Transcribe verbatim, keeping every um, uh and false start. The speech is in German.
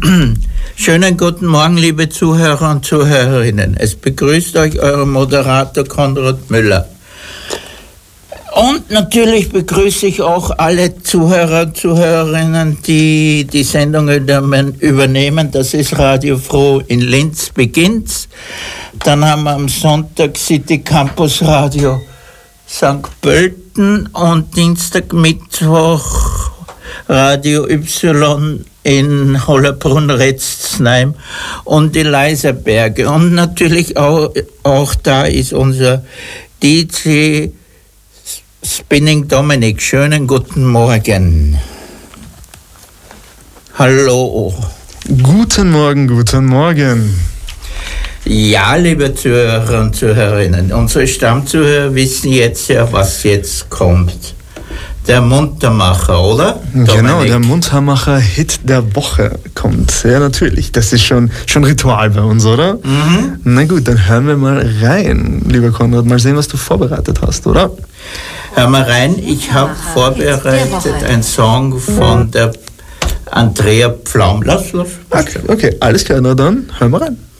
Schönen guten Morgen, liebe Zuhörer und Zuhörerinnen. Es begrüßt euch euer Moderator Konrad Müller. Und natürlich begrüße ich auch alle Zuhörer und Zuhörerinnen, die die Sendung übernehmen. Das ist Radio Froh in Linz beginnt's. Dann haben wir am Sonntag City Campus Radio Sankt Pölten und Dienstag, Mittwoch Radio Y in Hollabrunn-Retzsheim und die Leiserberge. Und natürlich auch, auch da ist unser D J Spinning Dominik. Schönen guten Morgen. Hallo. Guten Morgen, guten Morgen. Ja, liebe Zuhörer und Zuhörerinnen, unsere Stammzuhörer wissen jetzt ja, was jetzt kommt. Der Muntermacher, oder? Genau, Dominik? der Muntermacher-Hit der Woche kommt. Ja, natürlich. Das ist schon, schon Ritual bei uns, oder? Mhm. Na gut, dann hören wir mal rein, lieber Konrad. Mal sehen, was du vorbereitet hast, oder? Hör mal rein, ich habe vorbereitet einen Song von der Andrea Pflaum. Lass, lass. Okay, okay, alles klar, na dann hören wir rein.